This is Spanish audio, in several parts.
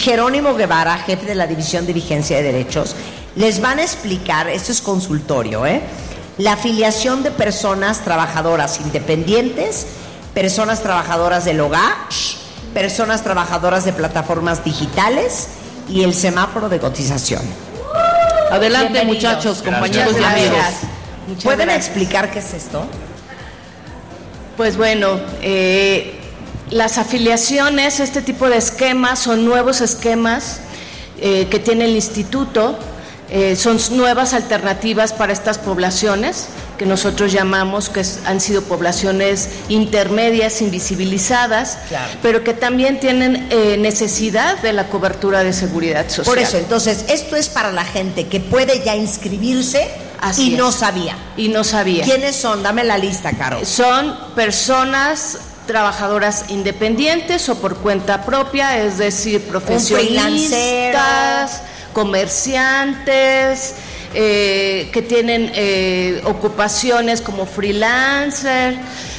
Jerónimo Guevara, jefe de la División de Vigencia de Derechos, les van a explicar, esto es consultorio, la afiliación de personas trabajadoras independientes, personas trabajadoras del hogar, personas trabajadoras de plataformas digitales y el semáforo de cotización. Adelante, muchachos, compañeros y amigos. ¿Pueden explicar qué es esto? Pues bueno, las afiliaciones, este tipo de esquemas son nuevos esquemas que tiene el instituto. Son nuevas alternativas para estas poblaciones que nosotros llamamos que han sido poblaciones intermedias, invisibilizadas, claro, pero que también tienen necesidad de la cobertura de seguridad social. Por eso, entonces, esto es para la gente que puede ya inscribirse. Así no sabía. Y no sabía. ¿Quiénes son? Dame la lista, Caro. Son personas trabajadoras independientes o por cuenta propia, es decir, profesionistas, comerciantes, que tienen ocupaciones como freelancer,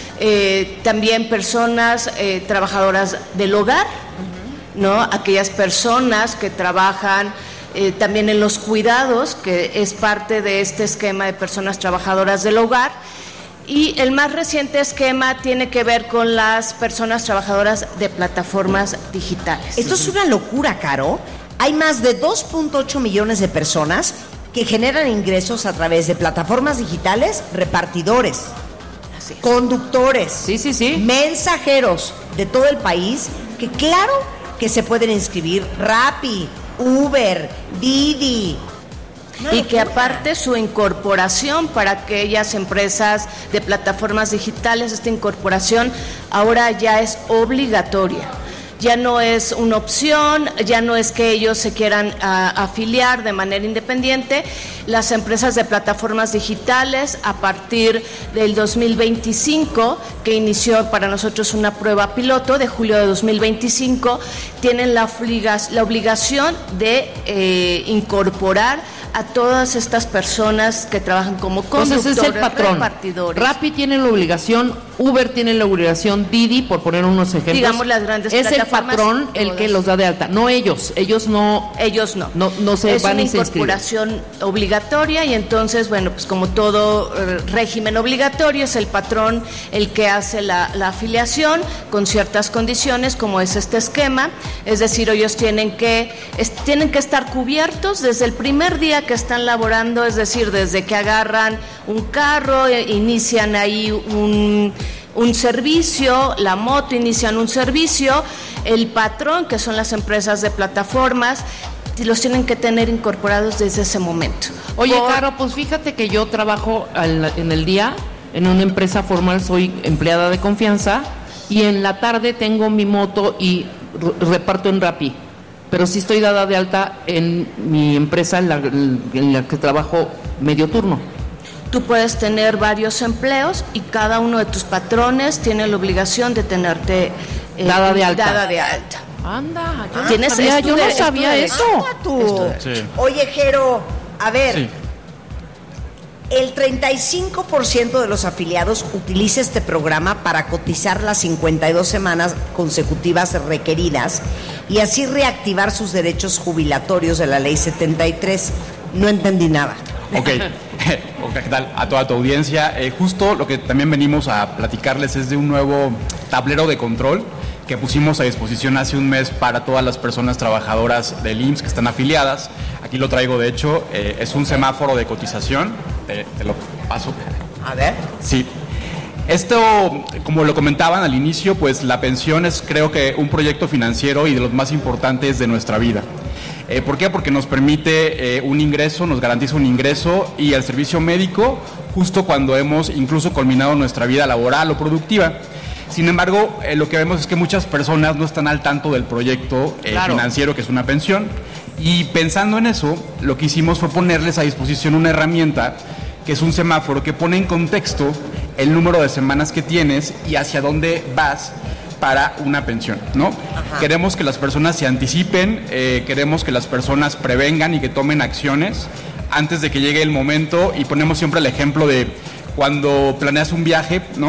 también personas trabajadoras del hogar, ¿no? Aquellas personas que trabajan también en los cuidados, que es parte de este esquema de personas trabajadoras del hogar. Y el más reciente esquema tiene que ver con las personas trabajadoras de plataformas digitales. Esto es una locura, Caro. Hay más de 2.8 millones de personas que generan ingresos a través de plataformas digitales, repartidores, conductores, mensajeros de todo el país, que claro que se pueden inscribir. Rappi, Uber, Didi. Y que aparte su incorporación para aquellas empresas de plataformas digitales, esta incorporación ahora ya es obligatoria. Ya no es una opción, ya no es que ellos se quieran afiliar de manera independiente. Las empresas de plataformas digitales, a partir del 2025, que inició para nosotros una prueba piloto de julio de 2025, tienen la obligación de incorporar a todas estas personas que trabajan como conductores, entonces es el patrón. Repartidores. Rappi tiene la obligación, Uber tiene la obligación, Didi, por poner unos ejemplos. Digamos las grandes es plataformas. Es el patrón el que los da de alta, no ellos. Ellos no se van y se inscriben. Es una incorporación obligatoria y entonces, bueno, pues como todo régimen obligatorio, es el patrón el que hace la afiliación con ciertas condiciones, como es este esquema. Es decir, ellos tienen que estar cubiertos desde el primer día que están laborando, es decir, desde que agarran un carro, inician ahí un servicio, la moto, inician un servicio, el patrón, que son las empresas de plataformas, los tienen que tener incorporados desde ese momento. Oye, Caro, pues fíjate que yo trabajo en el día en una empresa formal, soy empleada de confianza, y en la tarde tengo mi moto y reparto en Rappi. Pero sí estoy dada de alta en mi empresa en la que trabajo medio turno. Tú puedes tener varios empleos y cada uno de tus patrones tiene la obligación de tenerte dada de alta. Anda, yo no sabía eso. Sí. Oye, Jero, a ver, sí. El 35% de los afiliados utiliza este programa para cotizar las 52 semanas consecutivas requeridas y así reactivar sus derechos jubilatorios de la Ley 73. No entendí nada. Ok, ¿qué tal? A toda tu audiencia, justo lo que también venimos a platicarles es de un nuevo tablero de control que pusimos a disposición hace un mes para todas las personas trabajadoras del IMSS que están afiliadas. Aquí lo traigo, de hecho, es un semáforo de cotización. Te lo paso. A ver. Sí. Esto, como lo comentaban al inicio, pues la pensión es, creo que, un proyecto financiero y de los más importantes de nuestra vida. ¿Por qué? Porque nos permite un ingreso, nos garantiza un ingreso y el servicio médico justo cuando hemos incluso culminado nuestra vida laboral o productiva. Sin embargo, lo que vemos es que muchas personas no están al tanto del proyecto financiero que es una pensión, y pensando en eso, lo que hicimos fue ponerles a disposición una herramienta que es un semáforo que pone en contexto el número de semanas que tienes y hacia dónde vas para una pensión, ¿no? Ajá. Queremos que las personas se anticipen, queremos que las personas prevengan y que tomen acciones antes de que llegue el momento, y ponemos siempre el ejemplo de cuando planeas un viaje, ¿no?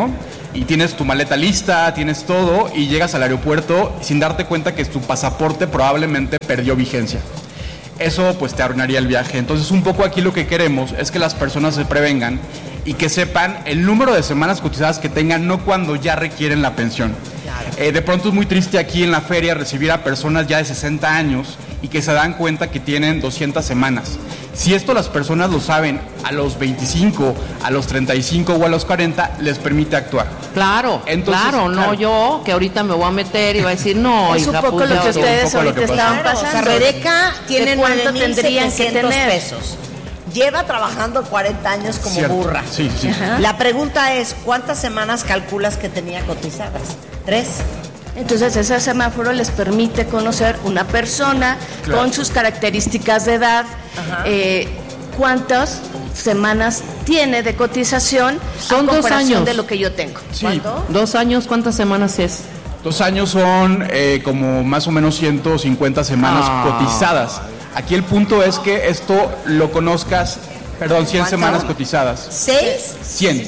y tienes tu maleta lista, tienes todo y llegas al aeropuerto sin darte cuenta que tu pasaporte probablemente perdió vigencia. Eso pues te arruinaría el viaje. Entonces un poco aquí lo que queremos es que las personas se prevengan y que sepan el número de semanas cotizadas que tengan, no cuando ya requieren la pensión. De pronto es muy triste aquí en la feria recibir a personas ya de 60 años y que se dan cuenta que tienen 200 semanas. Si esto las personas lo saben a los 25, a los 35 o a los 40, les permite actuar. Claro, entonces, no yo, que ahorita me voy a meter y va a decir, no, es un poco pues, lo que ustedes ahorita estaban pasando. O sea, Rebeca tiene ¿cuánto tendrían que tener? pesos. Lleva trabajando 40 años como Cierto. burra. Sí. La pregunta es, ¿cuántas semanas calculas que tenía cotizadas? 3. Entonces ese semáforo les permite conocer una persona con sus características de edad, cuántas semanas tiene de cotización. Son 2 años de lo que yo tengo. Sí. ¿Cuánto? 2 años, ¿cuántas semanas es? 2 años son como más o menos 150 semanas cotizadas. Aquí el punto es que esto lo conozcas, 100 semanas cotizadas. 6. 100.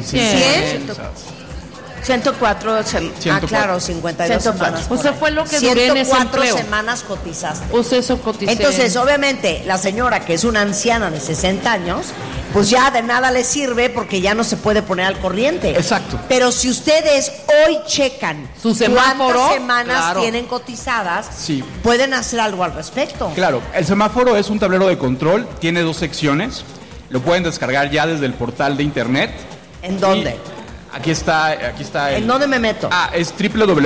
104 claro, 52 semanas. O sea, fue lo que duré en ese 104 empleo. semanas cotizaste. Pues eso coticé. Entonces, obviamente, la señora que es una anciana de 60 años, pues ya de nada le sirve porque ya no se puede poner al corriente. Exacto. Pero si ustedes hoy checan su semáforo, cuántas semanas tienen cotizadas, pueden hacer algo al respecto. Claro, el semáforo es un tablero de control, tiene 2 secciones, lo pueden descargar ya desde el portal de internet. ¿En dónde? Aquí está. ¿En dónde me meto? Es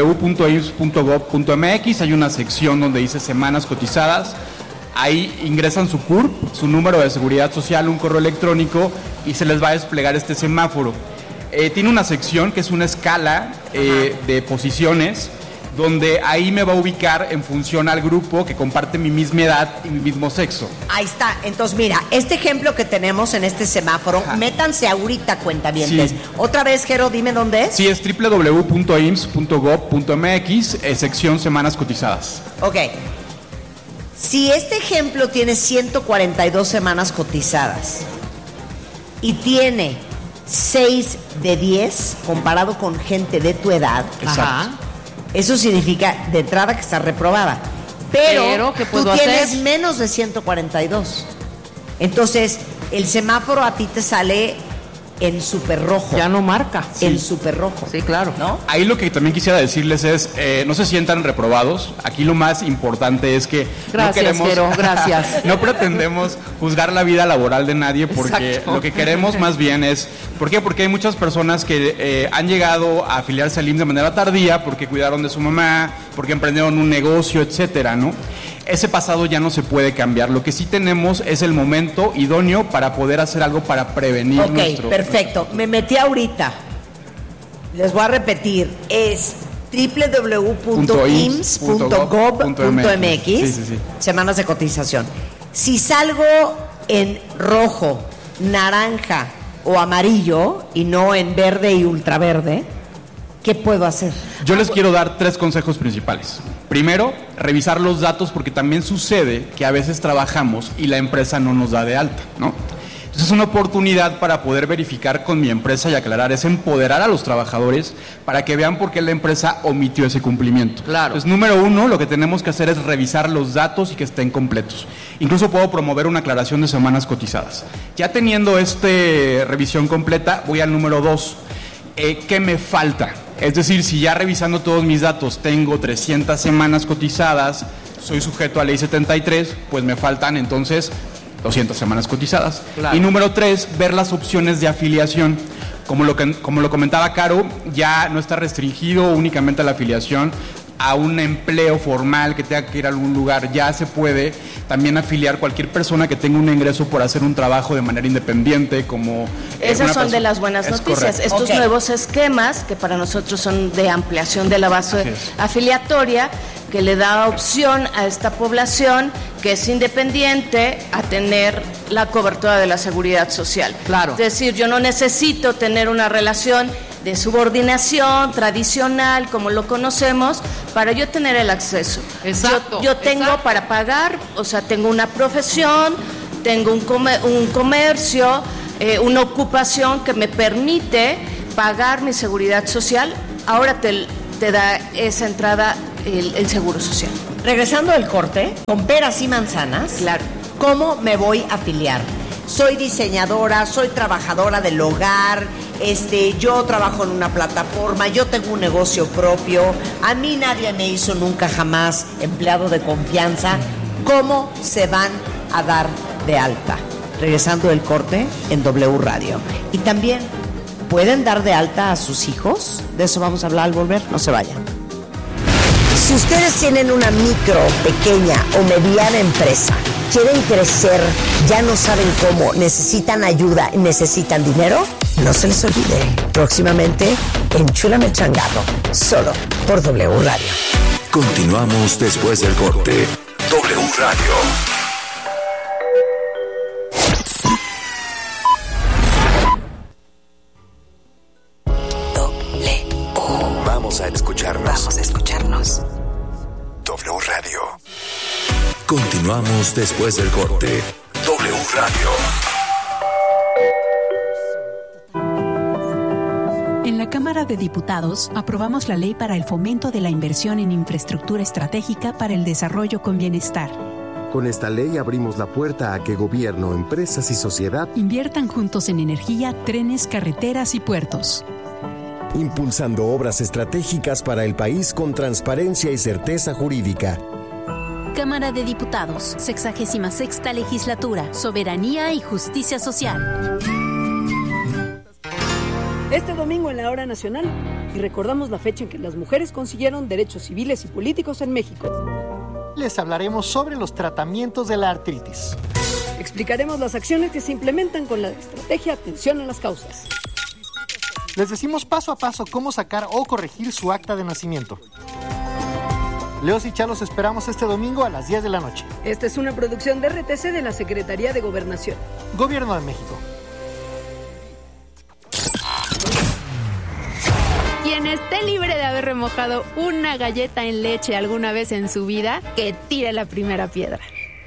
www.ims.gov.mx. Hay una sección donde dice semanas cotizadas. Ahí ingresan su CURP, su número de seguridad social, un correo electrónico y se les va a desplegar este semáforo. Tiene una sección que es una escala de posiciones, donde ahí me va a ubicar en función al grupo que comparte mi misma edad y mi mismo sexo. Ahí está. Entonces, mira, este ejemplo que tenemos en este semáforo, métanse ahorita, cuentavientes. Otra vez, Jero, dime dónde es. Sí, es www.ims.gov.mx, sección semanas cotizadas. Ok. Si este ejemplo tiene 142 semanas cotizadas y tiene 6 de 10 comparado con gente de tu edad, eso significa de entrada que está reprobada. Pero ¿qué puedo hacer? Tienes menos de 142. Entonces, el semáforo a ti te sale en súper rojo. Ya no marca. En súper rojo. Sí, claro. ¿No? Ahí lo que también quisiera decirles es, no se sientan reprobados. Aquí lo más importante es que gracias. No pretendemos juzgar la vida laboral de nadie porque lo que queremos más bien es... ¿Por qué? Porque hay muchas personas que han llegado a afiliarse al IMSS de manera tardía porque cuidaron de su mamá, porque emprendieron un negocio, etcétera, ¿no? Ese pasado ya no se puede cambiar. Lo que sí tenemos es el momento idóneo para poder hacer algo para prevenir nuestro... Perfecto. Me metí ahorita. Les voy a repetir. Es www.ims.gov.mx. Semanas de cotización. Si salgo en rojo, naranja o amarillo y no en verde y ultraverde, ¿qué puedo hacer? Yo les quiero dar 3 consejos principales. Primero, revisar los datos porque también sucede que a veces trabajamos y la empresa no nos da de alta, ¿no? Entonces es una oportunidad para poder verificar con mi empresa y aclarar, es empoderar a los trabajadores para que vean por qué la empresa omitió ese cumplimiento. Claro. Entonces, número 1, lo que tenemos que hacer es revisar los datos y que estén completos. Incluso puedo promover una aclaración de semanas cotizadas. Ya teniendo revisión completa, voy al número 2. ¿Qué me falta? Es decir, si ya revisando todos mis datos tengo 300 semanas cotizadas, soy sujeto a ley 73, pues me faltan entonces 200 semanas cotizadas. Claro. Y número 3, ver las opciones de afiliación. Como lo comentaba Caro, ya no está restringido únicamente a la afiliación a un empleo formal que tenga que ir a algún lugar. Ya se puede también afiliar cualquier persona que tenga un ingreso por hacer un trabajo de manera independiente, como... Esas son de las buenas noticias. Correcto. Estos nuevos esquemas, que para nosotros son de ampliación de la base afiliatoria, que le da opción a esta población que es independiente a tener la cobertura de la seguridad social. Claro. Es decir, yo no necesito tener una relación de subordinación tradicional como lo conocemos para yo tener el acceso. Exacto. Yo tengo para pagar, o sea, tengo una profesión, tengo un comercio, una ocupación que me permite pagar mi seguridad social, ahora te da esa entrada el Seguro Social. Regresando del corte, con peras y manzanas, claro. ¿Cómo me voy a afiliar? Soy diseñadora, soy trabajadora del hogar, yo trabajo en una plataforma, yo tengo un negocio propio, a mí nadie me hizo nunca jamás empleado de confianza. ¿Cómo se van a dar de alta? Regresando del corte en W Radio. Y también, ¿pueden dar de alta a sus hijos? De eso vamos a hablar al volver, no se vayan. Si ustedes tienen una micro, pequeña o mediana empresa, quieren crecer, ya no saben cómo, necesitan ayuda y necesitan dinero, no se les olvide, próximamente Enchúlame el Changarro, solo por W Radio. Continuamos después del corte. W Radio. Vamos a escucharnos. W Radio. Continuamos después del corte. W Radio. En la Cámara de Diputados aprobamos la ley para el fomento de la inversión en infraestructura estratégica para el desarrollo con bienestar. Con esta ley abrimos la puerta a que gobierno, empresas y sociedad inviertan juntos en energía, trenes, carreteras y puertos. Impulsando obras estratégicas para el país con transparencia y certeza jurídica. Cámara de Diputados, 66ª Legislatura, Soberanía y Justicia Social. Este domingo en la Hora Nacional, y recordamos la fecha en que las mujeres consiguieron derechos civiles y políticos en México. Les hablaremos sobre los tratamientos de la artritis. Explicaremos las acciones que se implementan con la estrategia Atención a las Causas. Les decimos paso a paso cómo sacar o corregir su acta de nacimiento. Leos y Chalos esperamos este domingo a las 10 de la noche. Esta es una producción de RTC de la Secretaría de Gobernación. Gobierno de México. Quien esté libre de haber remojado una galleta en leche alguna vez en su vida, que tire la primera piedra.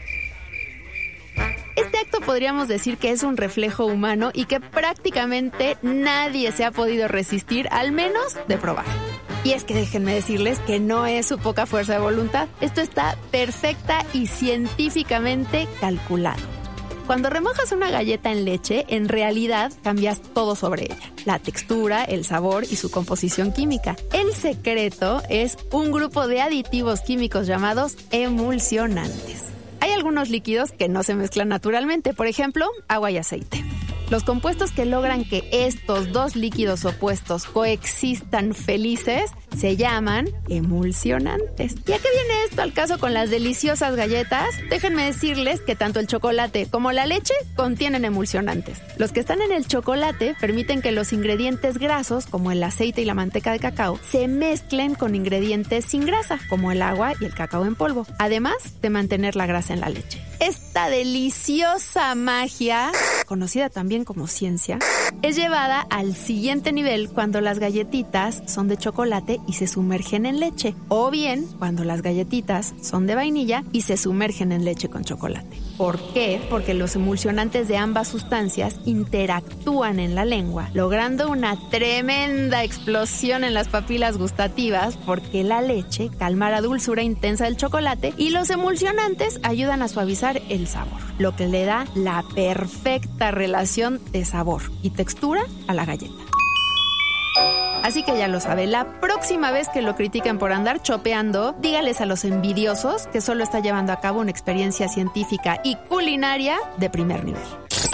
Este acto podríamos decir que es un reflejo humano y que prácticamente nadie se ha podido resistir, al menos de probar. Y es que déjenme decirles que no es su poca fuerza de voluntad. Esto está perfecta y científicamente calculado. Cuando remojas una galleta en leche, en realidad cambias todo sobre ella. La textura, el sabor y su composición química. El secreto es un grupo de aditivos químicos llamados emulsionantes. Hay algunos líquidos que no se mezclan naturalmente, por ejemplo, agua y aceite. Los compuestos que logran que estos dos líquidos opuestos coexistan felices se llaman emulsionantes. ¿Y a qué viene esto al caso con las deliciosas galletas? Déjenme decirles que tanto el chocolate como la leche contienen emulsionantes. Los que están en el chocolate permiten que los ingredientes grasos, como el aceite y la manteca de cacao, se mezclen con ingredientes sin grasa, como el agua y el cacao en polvo, además de mantener la grasa en la leche. Esta deliciosa magia, conocida también como ciencia, es llevada al siguiente nivel cuando las galletitas son de chocolate y se sumergen en leche, o bien cuando las galletitas son de vainilla y se sumergen en leche con chocolate. ¿Por qué? Porque los emulsionantes de ambas sustancias interactúan en la lengua, logrando una tremenda explosión en las papilas gustativas, porque la leche calma la dulzura intensa del chocolate y los emulsionantes ayudan a suavizar el sabor, lo que le da la perfecta relación de sabor y textura a la galleta. Así que ya lo sabe, la próxima vez que lo critiquen por andar chopeando, dígales a los envidiosos que solo está llevando a cabo una experiencia científica y culinaria de primer nivel.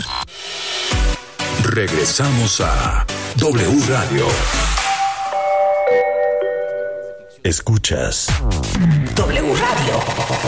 Regresamos a W Radio. Escuchas W Radio.